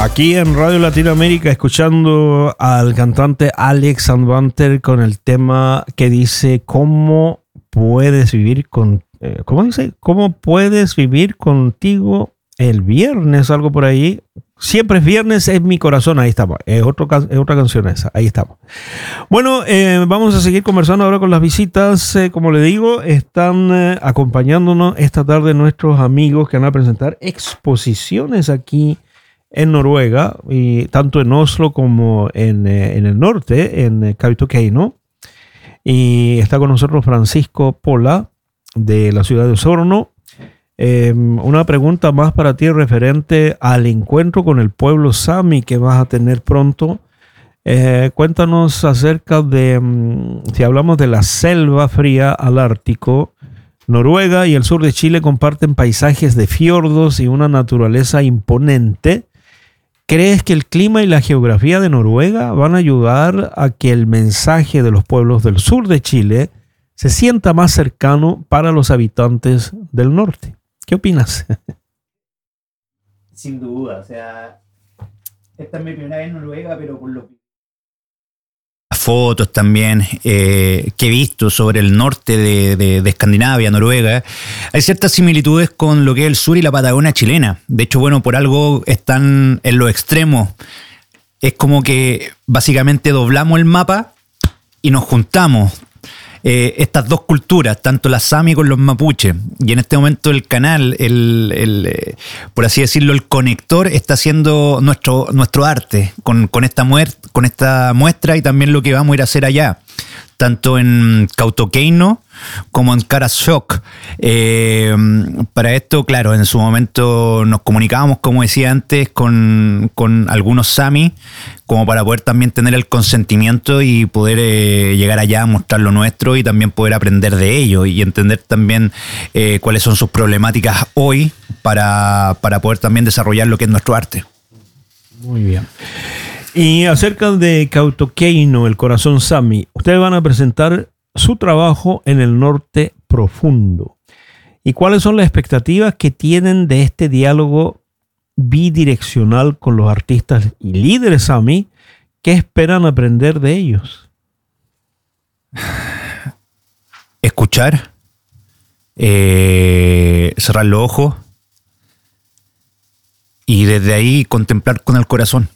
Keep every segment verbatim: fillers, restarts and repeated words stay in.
Aquí en Radio Latinoamérica, escuchando al cantante Alex Anwandter con el tema que dice ¿Cómo puedes vivir con eh, ¿cómo dice? ¿Cómo puedes vivir contigo el viernes? Algo por ahí. Siempre es viernes en mi corazón. Ahí estamos. Es, otro, es otra canción esa. Ahí estamos. Bueno, eh, vamos a seguir conversando ahora con las visitas. Eh, como le digo, están eh, acompañándonos esta tarde nuestros amigos que van a presentar exposiciones aquí en Noruega, y tanto en Oslo como en, eh, en el norte, en eh, Kautokeino. Y está con nosotros Francisco Pola, de la ciudad de Osorno. Eh, una pregunta más para ti referente al encuentro con el pueblo Sami que vas a tener pronto. Eh, cuéntanos acerca de, um, si hablamos de la selva fría al Ártico, Noruega y el sur de Chile comparten paisajes de fiordos y una naturaleza imponente. ¿Crees que el clima y la geografía de Noruega van a ayudar a que el mensaje de los pueblos del sur de Chile se sienta más cercano para los habitantes del norte? ¿Qué opinas? Sin duda, o sea, esta es mi primera vez en Noruega, pero por lo fotos también eh, que he visto sobre el norte de, de, de Escandinavia, Noruega, hay ciertas similitudes con lo que es el sur y la Patagonia chilena. De hecho, bueno, por algo están en los extremos. Es como que básicamente doblamos el mapa y nos juntamos. Eh, estas dos culturas, tanto la Sami con los mapuches, y en este momento el canal, el, el, eh, por así decirlo, el conector está haciendo nuestro, nuestro arte con, con, esta muer- con esta muestra y también lo que vamos a ir a hacer allá, tanto en Kautokeino como en Karasjok. Eh, para esto, claro, en su momento nos comunicábamos, como decía antes, con, con algunos Sami, como para poder también tener el consentimiento y poder eh, llegar allá a mostrar lo nuestro y también poder aprender de ellos y entender también eh, cuáles son sus problemáticas hoy para, para poder también desarrollar lo que es nuestro arte. Muy bien. Y acerca de Kautokeino, el corazón Sami, ustedes van a presentar su trabajo en el norte profundo. ¿Y cuáles son las expectativas que tienen de este diálogo bidireccional con los artistas y líderes Sami? ¿Qué esperan aprender de ellos? Escuchar, eh, cerrar los ojos y desde ahí contemplar con el corazón.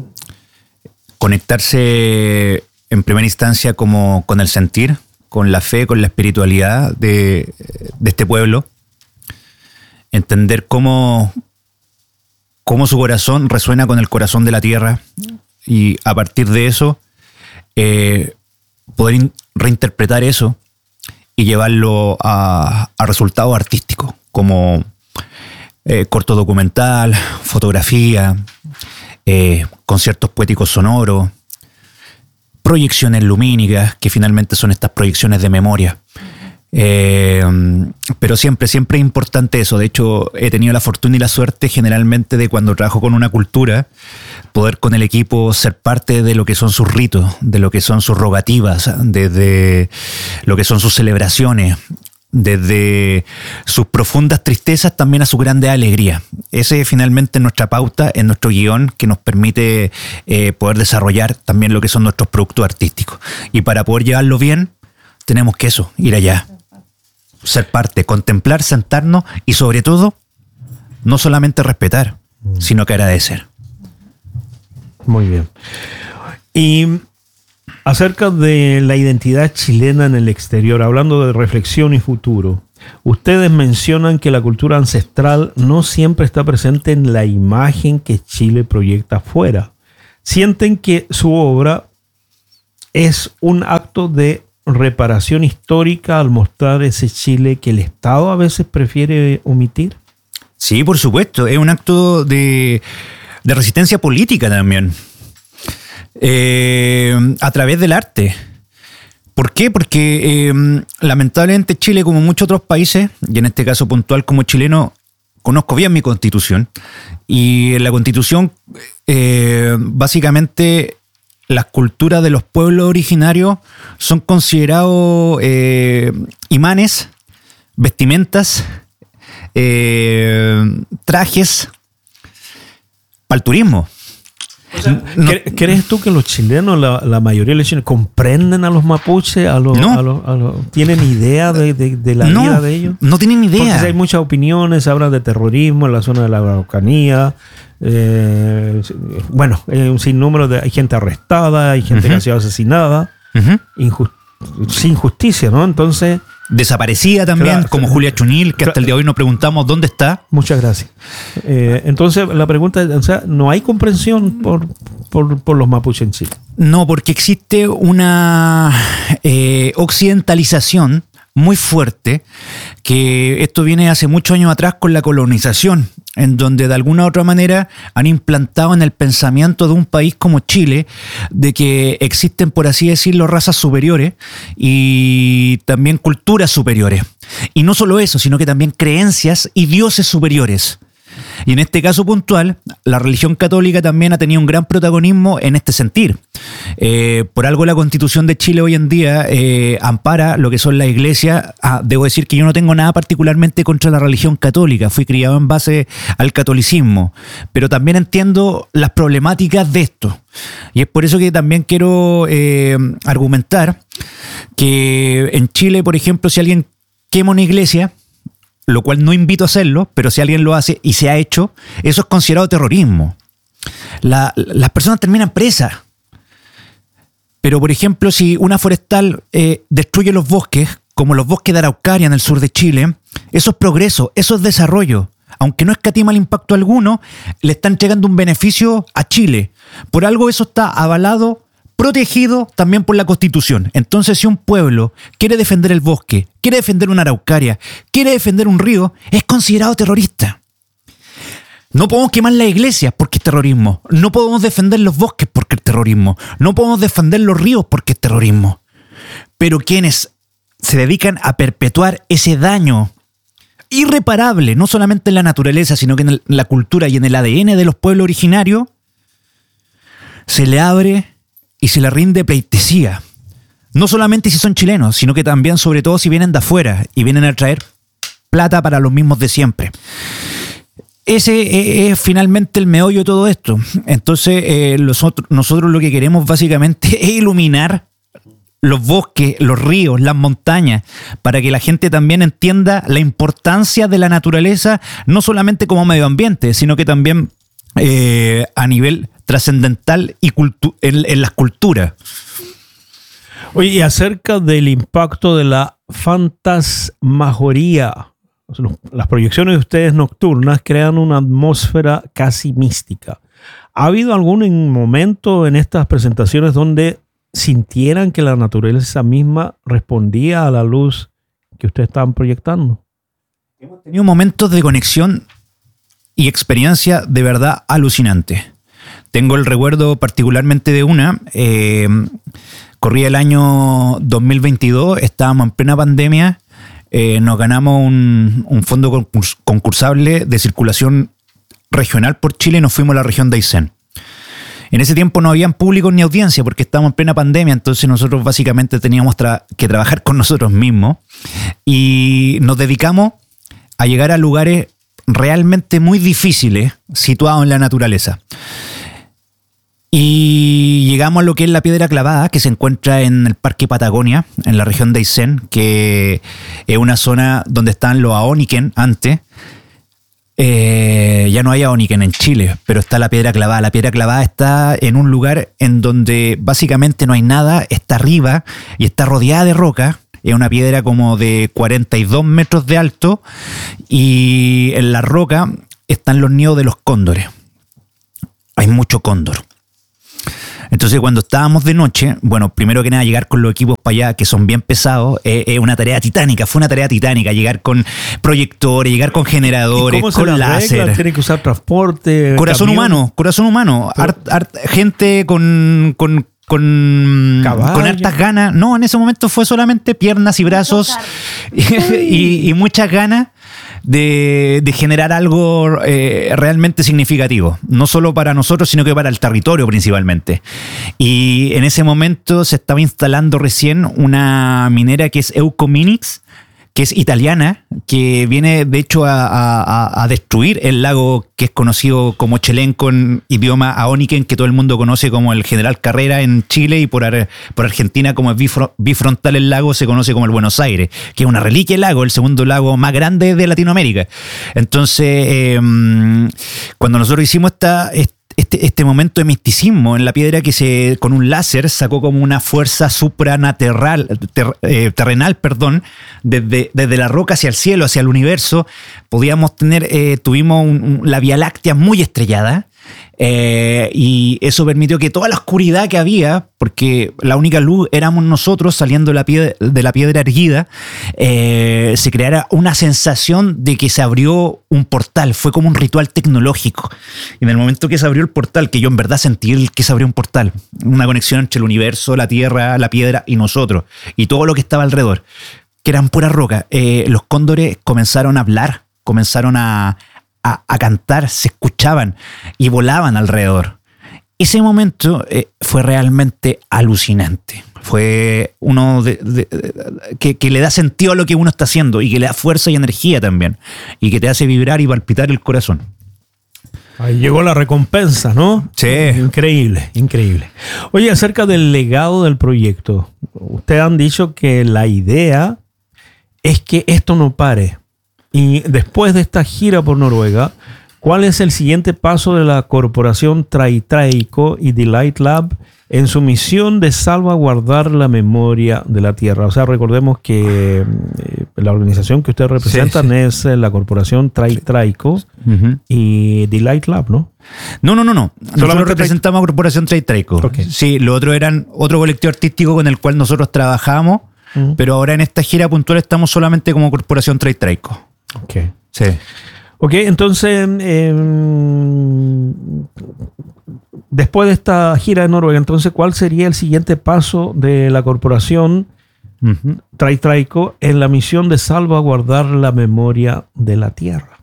Conectarse en primera instancia como con el sentir, con la fe, con la espiritualidad de, de este pueblo. Entender cómo, cómo su corazón resuena con el corazón de la tierra y a partir de eso eh, poder in- reinterpretar eso y llevarlo a, a resultados artísticos como eh, corto documental, fotografía, eh, conciertos poéticos sonoros, proyecciones lumínicas, que finalmente son estas proyecciones de memoria. Eh, pero siempre, siempre es importante eso. De hecho, he tenido la fortuna y la suerte generalmente de cuando trabajo con una cultura, poder con el equipo ser parte de lo que son sus ritos, de lo que son sus rogativas, desde lo que son sus celebraciones, desde sus profundas tristezas también a su grande alegría. Ese es finalmente nuestra pauta, en nuestro guión que nos permite eh, poder desarrollar también lo que son nuestros productos artísticos. Y para poder llevarlo bien, tenemos que eso, ir allá, ser parte, contemplar, sentarnos y sobre todo, no solamente respetar, sino que agradecer. Muy bien. Y acerca de la identidad chilena en el exterior, hablando de reflexión y futuro, ustedes mencionan que la cultura ancestral no siempre está presente en la imagen que Chile proyecta afuera. ¿Sienten que su obra es un acto de reparación histórica al mostrar ese Chile que el Estado a veces prefiere omitir? Sí, por supuesto, es un acto de, de resistencia política también. Eh, a través del arte. ¿Por qué? Porque eh, lamentablemente Chile, como muchos otros países, y en este caso puntual como chileno, conozco bien mi constitución, y en la constitución eh, básicamente las culturas de los pueblos originarios son considerados eh, imanes, vestimentas, eh, trajes para el turismo. No, ¿Crees tú que los chilenos, la, la mayoría de los chilenos, comprenden a los mapuches? A los, no. a los, a los, ¿Tienen idea de, de, de la no, vida de ellos? No tienen idea. Porque hay muchas opiniones, se habla de terrorismo en la zona de la Araucanía. Eh, bueno, hay un sinnúmero de... Hay gente arrestada, hay gente uh-huh. que ha sido asesinada. Uh-huh. Injust, sin justicia, ¿no? Entonces... Desaparecida también, claro, como Julia Chunil, que hasta el día de hoy nos preguntamos dónde está. Muchas gracias. Eh, entonces, la pregunta es, o sea, ¿no hay comprensión por, por, por los mapuches en Chile? No, porque existe una eh, occidentalización muy fuerte, que esto viene hace muchos años atrás con la colonización, en donde de alguna u otra manera han implantado en el pensamiento de un país como Chile de que existen, por así decirlo, razas superiores y también culturas superiores. Y no solo eso, sino que también creencias y dioses superiores. Y en este caso puntual, la religión católica también ha tenido un gran protagonismo en este sentir. Eh, por algo la Constitución de Chile hoy en día eh, ampara lo que son las iglesias. Ah, debo decir que yo no tengo nada particularmente contra la religión católica, fui criado en base al catolicismo, pero también entiendo las problemáticas de esto. Y es por eso que también quiero eh, argumentar que en Chile, por ejemplo, si alguien quema una iglesia, lo cual no invito a hacerlo, pero si alguien lo hace y se ha hecho, eso es considerado terrorismo. La, las personas terminan presas. Pero, por ejemplo, si una forestal eh, destruye los bosques, como los bosques de Araucaria en el sur de Chile, eso es progreso, eso es desarrollo. Aunque no escatima el impacto alguno, le está entregando un beneficio a Chile. Por algo eso está avalado, protegido también por la Constitución. Entonces, si un pueblo quiere defender el bosque, quiere defender una araucaria, quiere defender un río, es considerado terrorista. No podemos quemar las iglesias porque es terrorismo. No podemos defender los bosques porque es terrorismo. No podemos defender los ríos porque es terrorismo. Pero quienes se dedican a perpetuar ese daño irreparable, no solamente en la naturaleza, sino que en la cultura y en el A D N de los pueblos originarios, se le abre y se le rinde pleitesía. No solamente si son chilenos, sino que también, sobre todo, si vienen de afuera y vienen a traer plata para los mismos de siempre. Ese es finalmente el meollo de todo esto. Entonces, eh, nosotros, nosotros lo que queremos básicamente es iluminar los bosques, los ríos, las montañas, para que la gente también entienda la importancia de la naturaleza, no solamente como medio ambiente, sino que también eh, a nivel trascendental y cultu- en, en las culturas. Oye, y acerca del impacto de la fantasmagoría, las proyecciones de ustedes nocturnas crean una atmósfera casi mística. ¿Ha habido algún momento en estas presentaciones donde sintieran que la naturaleza misma respondía a la luz que ustedes estaban proyectando? Hemos tenido momentos de conexión y experiencia de verdad alucinantes. Tengo el recuerdo particularmente de una, eh, corría el año dos mil veintidós, estábamos en plena pandemia, eh, nos ganamos un, un fondo concurs- concursable de circulación regional por Chile y nos fuimos a la región de Aysén. En ese tiempo no habían públicos ni audiencia porque estábamos en plena pandemia, entonces nosotros básicamente teníamos tra- que trabajar con nosotros mismos y nos dedicamos a llegar a lugares realmente muy difíciles situados en la naturaleza. Y llegamos a lo que es la Piedra Clavada, que se encuentra en el Parque Patagonia, en la región de Aysén, que es una zona donde están los Aoniken antes. Eh, ya no hay Aoniken en Chile, pero está la Piedra Clavada. La Piedra Clavada está en un lugar en donde básicamente no hay nada, está arriba y está rodeada de roca. Es una piedra como de cuarenta y dos metros de alto y en la roca están los nidos de los cóndores. Hay mucho cóndor. Entonces, cuando estábamos de noche, bueno, primero que nada, llegar con los equipos para allá, que son bien pesados, es eh, eh, una tarea titánica, fue una tarea titánica, llegar con proyectores, llegar con generadores, ¿Y cómo con se láser. Tiene que usar transporte, Corazón camión? humano, corazón humano. Art, art, gente con... con Con, con hartas ganas. No, en ese momento fue solamente piernas y brazos y, y, y muchas ganas de, de generar algo eh, realmente significativo. No solo para nosotros, sino que para el territorio principalmente. Y en ese momento se estaba instalando recién una minera que es Eucominix, que es italiana, que viene de hecho a, a, a destruir el lago que es conocido como Chelenco en idioma aóniken, que todo el mundo conoce como el General Carrera en Chile, y por, Ar- por Argentina, como es bifro- bifrontal el lago, se conoce como el Buenos Aires, que es una reliquia del lago, el segundo lago más grande de Latinoamérica. Entonces, eh, cuando nosotros hicimos esta... esta Este, este momento de misticismo en la piedra, que se con un láser sacó como una fuerza supranaterral, ter, eh, terrenal, perdón, desde, desde la roca hacia el cielo, hacia el universo, podíamos tener, eh, tuvimos un, un, la Vía Láctea muy estrellada, eh, y eso permitió que toda la oscuridad que había, porque la única luz éramos nosotros saliendo de la piedra, de la piedra erguida, eh, se creara una sensación de que se abrió un portal. Fue como un ritual tecnológico. Y en el momento que se abrió el portal, que yo en verdad sentí que se abrió un portal, una conexión entre el universo, la tierra, la piedra y nosotros, y todo lo que estaba alrededor, que eran pura roca, eh, los cóndores comenzaron a hablar, comenzaron a A, a cantar, se escuchaban y volaban alrededor. Ese momento eh, fue realmente alucinante. Fue uno de, de, de, que, que le da sentido a lo que uno está haciendo, y que le da fuerza y energía también, y que te hace vibrar y palpitar el corazón. Ahí llegó la recompensa, ¿no? Sí. Increíble, increíble. Oye, acerca del legado del proyecto, ustedes han dicho que la idea es que esto no pare. Y después de esta gira por Noruega, ¿cuál es el siguiente paso de la corporación TriTraeco y Delight Lab en su misión de salvaguardar la memoria de la Tierra? O sea, recordemos que eh, la organización que ustedes representan, sí, sí, es la corporación TriTraeco, uh-huh, y Delight Lab, ¿no? No, no, no, no. Nosotros representamos a Corporación TriTraeco. Okay. Sí, lo otro eran otro colectivo artístico con el cual nosotros trabajamos, uh-huh, pero ahora en esta gira puntual estamos solamente como Corporación TriTraeco. Ok. Sí. Ok, entonces, eh, después de esta gira de Noruega, entonces, ¿cuál sería el siguiente paso de la corporación uh-huh. TriTraeco en la misión de salvaguardar la memoria de la Tierra?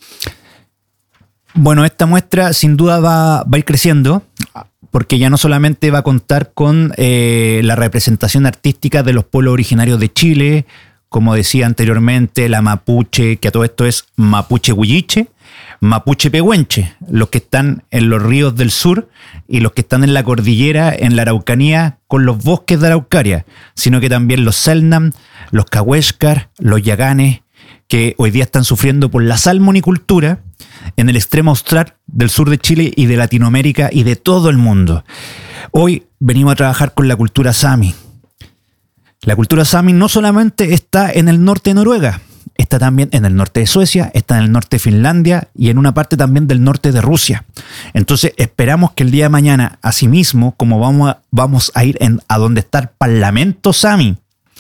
Bueno, esta muestra sin duda va, va a ir creciendo, porque ya no solamente va a contar con eh, la representación artística de los pueblos originarios de Chile, como decía anteriormente, la mapuche, que a todo esto es mapuche huilliche, mapuche pehuenche, los que están en los ríos del sur y los que están en la cordillera, en la Araucanía, con los bosques de Araucaria, sino que también los selknam, los cahuéscar, los yaganes, que hoy día están sufriendo por la salmonicultura en el extremo austral del sur de Chile y de Latinoamérica y de todo el mundo. Hoy venimos a trabajar con la cultura Sami. La cultura Sami no solamente está en el norte de Noruega, está también en el norte de Suecia, está en el norte de Finlandia y en una parte también del norte de Rusia. Entonces esperamos que el día de mañana, asimismo, como vamos a, vamos a ir en, a donde está el Parlamento Sami,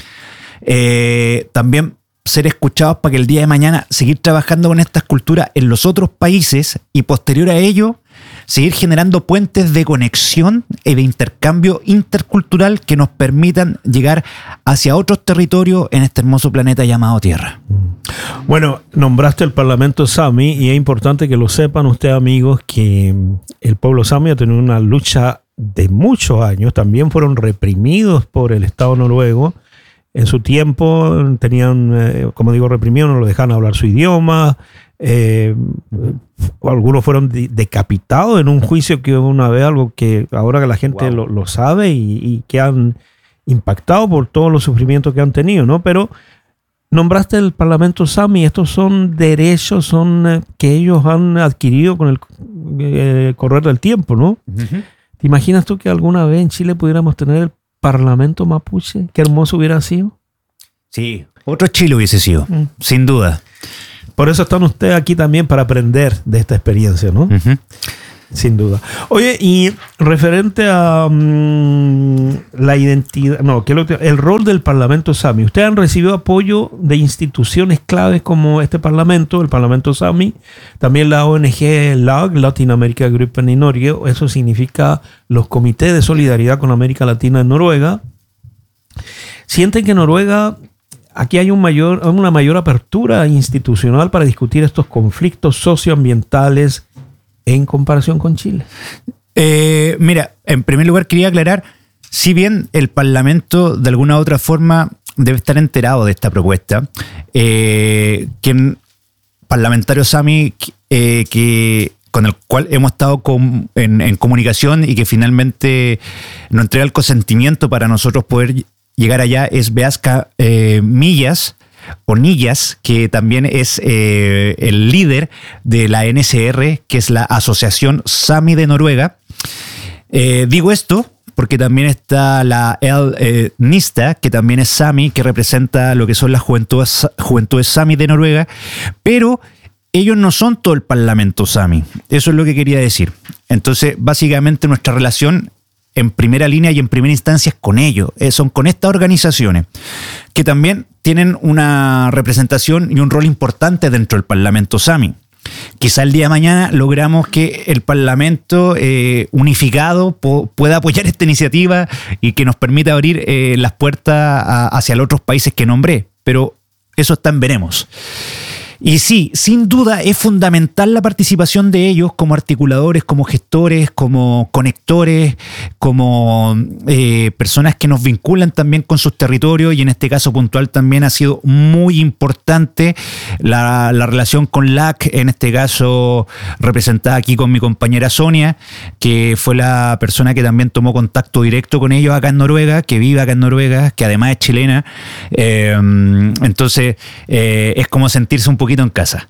eh, también ser escuchados para que el día de mañana seguir trabajando con estas culturas en los otros países y posterior a ello seguir generando puentes de conexión y de intercambio intercultural que nos permitan llegar hacia otros territorios en este hermoso planeta llamado Tierra. Bueno, nombraste el Parlamento Sami y es importante que lo sepan ustedes, amigos, que el pueblo Sami ha tenido una lucha de muchos años. También fueron reprimidos por el Estado noruego. En su tiempo tenían, eh, como digo, reprimidos, no lo dejaban hablar su idioma. Eh, algunos fueron de- decapitados en un juicio que hubo una vez, algo que ahora que la gente Wow. lo, lo sabe y, y que han impactado por todos los sufrimientos que han tenido, ¿no? Pero nombraste el Parlamento Sami, estos son derechos son eh, que ellos han adquirido con el eh, correr del tiempo, ¿no? Uh-huh. ¿Te imaginas tú que alguna vez en Chile pudiéramos tener el Parlamento Mapuche? Qué hermoso hubiera sido. Sí, otro Chile hubiese sido, Mm. sin duda. Por eso están ustedes aquí también para aprender de esta experiencia, ¿no? Uh-huh. Sin duda. Oye, y referente a um, la identidad, no, ¿qué es lo que- el rol del Parlamento Sami. Ustedes han recibido apoyo de instituciones claves como este Parlamento, el Parlamento Sami, también la O N G L A G, Latin America Group in Norge, eso significa los comités de solidaridad con América Latina en Noruega. ¿Sienten que Noruega, aquí hay un mayor, una mayor apertura institucional para discutir estos conflictos socioambientales en comparación con Chile? Eh, mira, en primer lugar quería aclarar, si bien el Parlamento de alguna u otra forma debe estar enterado de esta propuesta. Eh, quien parlamentario Sami eh, que con el cual hemos estado con, en, en comunicación y que finalmente nos entrega el consentimiento para nosotros poder llegar allá es Beaska eh, Millas o Nillas, que también es eh, el líder de la N S R, que es la Asociación Sami de Noruega. Eh, digo esto porque también está la El eh, Nista, que también es Sami, que representa lo que son las juventudes, juventudes Sami de Noruega, pero ellos no son todo el parlamento Sami. Eso es lo que quería decir. Entonces, básicamente nuestra relación en primera línea y en primera instancia es con ellos, eh, son con estas organizaciones, que también tienen una representación y un rol importante dentro del parlamento Sami. Quizá el día de mañana logramos que el Parlamento eh, unificado po- pueda apoyar esta iniciativa y que nos permita abrir eh, las puertas a, hacia los otros países que nombré, pero eso está en veremos. Y sí, sin duda es fundamental la participación de ellos como articuladores, como gestores, como conectores, como eh, personas que nos vinculan también con sus territorios, y en este caso puntual también ha sido muy importante la, la relación con L A C, en este caso representada aquí con mi compañera Sonia, que fue la persona que también tomó contacto directo con ellos acá en Noruega, que vive acá en Noruega, que además es chilena. Eh, entonces eh, es como sentirse un poquito en casa.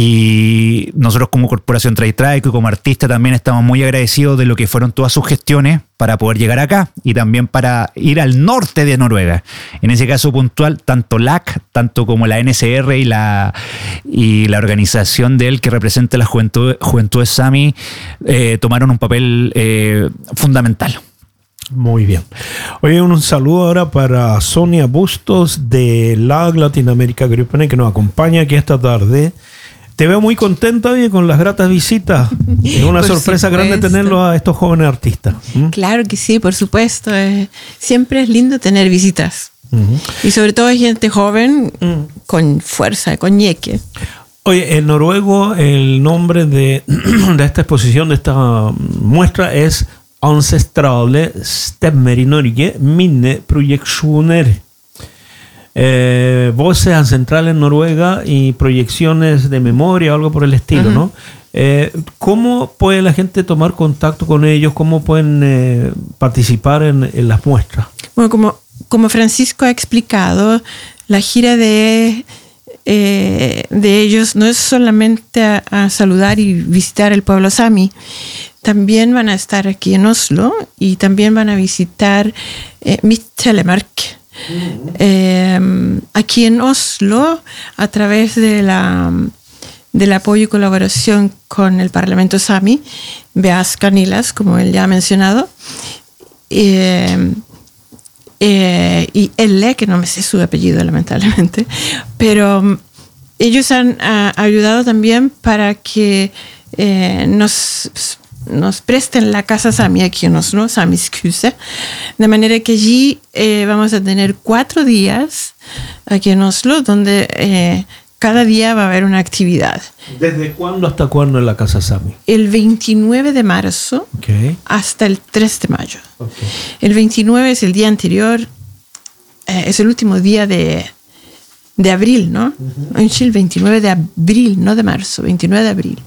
Y nosotros como Corporación Traitraico y como artista también estamos muy agradecidos de lo que fueron todas sus gestiones para poder llegar acá y también para ir al norte de Noruega. En ese caso puntual, tanto L A C, tanto como la N S R y la, y la organización de él que representa la juventud, Juventudes Sami, eh, tomaron un papel eh, fundamental. Muy bien. Oye, un saludo ahora para Sonia Bustos de L A G Latinoamérica Gruppen, que nos acompaña aquí esta tarde. Te veo muy contenta, oye, con las gratas visitas. Es una Por sorpresa supuesto. grande tenerlo a estos jóvenes artistas. ¿Mm? Claro que sí, por supuesto. Eh, siempre es lindo tener visitas. Uh-huh. Y sobre todo gente joven, mm. con fuerza, con ñeque. Oye, en noruego el nombre de, de esta exposición, de esta muestra es Ancestrale stemmer i Norge, minneprojeksjoner. Eh, voces ancestrales en Noruega y proyecciones de memoria o algo por el estilo, uh-huh. ¿no? Eh, ¿Cómo puede la gente tomar contacto con ellos? ¿Cómo pueden eh, participar en, en las muestras? Bueno, como, como Francisco ha explicado, la gira de, eh, de ellos no es solamente a, a saludar y visitar el pueblo Sami. También van a estar aquí en Oslo y también van a visitar eh, Midt-Telemark. Mm-hmm. Eh, aquí en Oslo, a través de la, del apoyo y colaboración con el Parlamento Sami, Beaska Nillas, como él ya ha mencionado, eh, eh, y Elle, que no me sé su apellido lamentablemente, pero um, ellos han uh, ayudado también para que eh, nos... nos presten la casa Sami aquí en Oslo, Samis Huse, de manera que allí eh, vamos a tener cuatro días aquí en Oslo, donde eh, cada día va a haber una actividad. ¿Desde cuándo hasta cuándo en la casa Sami? El veintinueve de marzo okay. hasta el tres de mayo. Okay. El veintinueve es el día anterior, eh, es el último día de, de abril, ¿no? Uh-huh. El veintinueve de abril, no de marzo, veintinueve de abril.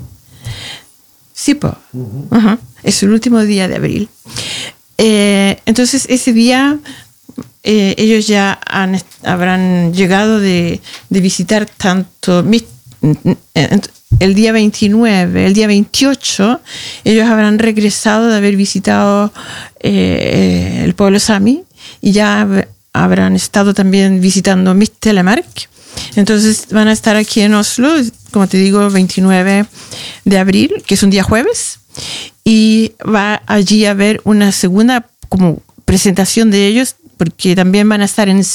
Sí, po. Uh-huh. Uh-huh. Es el último día de abril. Eh, entonces, ese día eh, ellos ya han, habrán llegado de, de visitar tanto el día veintinueve, el día veintiocho, ellos habrán regresado de haber visitado eh, el pueblo Sami y ya habrán estado también visitando Midt-Telemark. Entonces van a estar aquí en Oslo, como te digo, veintinueve de abril, que es un día jueves, y va allí a haber una segunda como presentación de ellos, porque también van a estar en